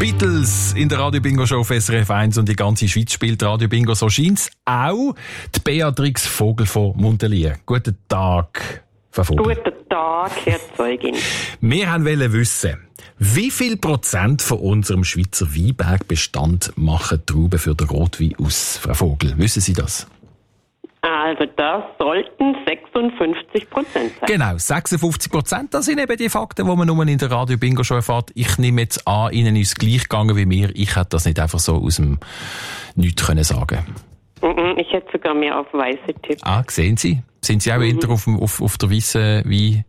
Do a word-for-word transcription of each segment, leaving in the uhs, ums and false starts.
Beatles in der Radio Bingo Show auf S R F eins und die ganze Schweiz spielt Radio Bingo. So scheint's auch die Beatrix Vogel von Muntelier. Guten Tag, Frau Vogel. Guten Tag, Herr Zeugin. Wir wollten wissen, wie viel Prozent von unserem Schweizer Weinbergbestand machen Trauben für den Rotwein aus, Frau Vogel? Wissen Sie das? Also das sollten sechsundfünfzig Prozent sein. Genau, sechsundfünfzig Prozent. Das sind eben die Fakten, die man nur in der Radio Bingo Show erfährt. Ich nehme jetzt an, Ihnen ist es gleich gegangen wie mir. Ich hätte das nicht einfach so aus dem Nichts können sagen. Ich hätte sogar mehr auf weiße Tipps. Ah, sehen Sie? Sind Sie auch mhm. eher auf, auf, auf der weißen Wein?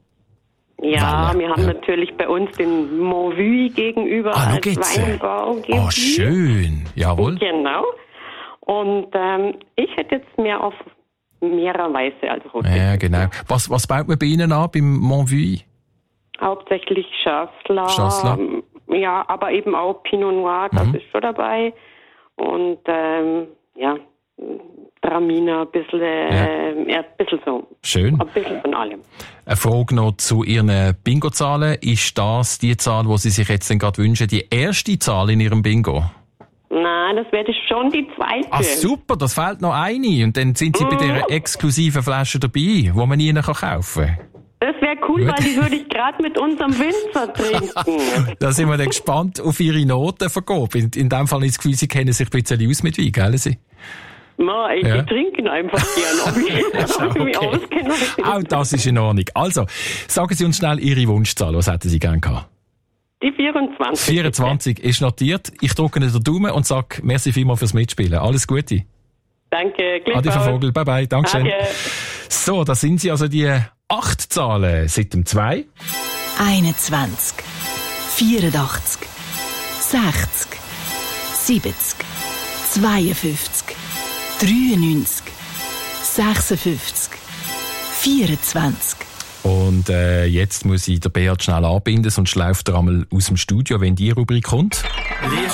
Ja, Welle. wir haben ja. natürlich bei uns den Montvue gegenüber ah, als Weinbau. Oh, schön. Jawohl. Genau. Und ähm, ich hätte jetzt mehr auf mehrer Weiße als Rote. Ja, genau. Was, was baut man bei Ihnen an, beim Montvue? Hauptsächlich Chasselas. Chasselas. Ja, aber eben auch Pinot Noir, das mhm. ist schon dabei. Und ähm, ja, Traminer, ein bisschen, äh, ja. ein bisschen so. Schön. Ein bisschen von allem. Eine Frage noch zu Ihren Bingo-Zahlen. Ist das die Zahl, die Sie sich jetzt denn gerade wünschen, die erste Zahl in Ihrem Bingo? Nein, das wäre schon die zweite. Ah, super, das fehlt noch eine. Und dann sind Sie mm. bei dieser exklusiven Flasche dabei, die man Ihnen kaufen kann. Das wäre cool, Gut. weil die würde ich gerade mit unserem Winzer trinken. Da sind wir dann gespannt auf Ihre Notenvergabe. In, in dem Fall ist das Gefühl, Sie kennen sich ein bisschen aus mit Wein, gell Sie? Nein, ich ja. trinke einfach gerne, ob ich, ob ich mich okay. auskenne. Auch das ist in Ordnung. Also, sagen Sie uns schnell Ihre Wunschzahl. Was hätten Sie gerne gehabt? Die vierundzwanzig. vierundzwanzig ist notiert. Ich drücke Ihnen den Daumen und sage merci vielmals fürs Mitspielen. Alles Gute. Danke. Adi, Frau Vogel. Bye bye. Dankeschön. Adieu. So, da sind sie also die acht Zahlen seit dem zwei. einundzwanzig. vierundachtzig. sechzig. siebzig. zweiundfünfzig. dreiundneunzig. sechsundfünfzig. vierundzwanzig. Und äh, jetzt muss ich den Beat schnell anbinden, sonst läuft er einmal aus dem Studio, wenn die Rubrik kommt.